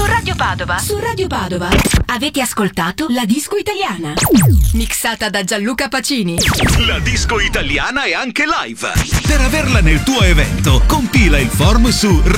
Radio Padova. Su Radio Padova. Avete ascoltato La Disco Italiana. Mixata da Gianluca Pacini. La disco italiana è anche live. Per averla nel tuo evento, compila il form su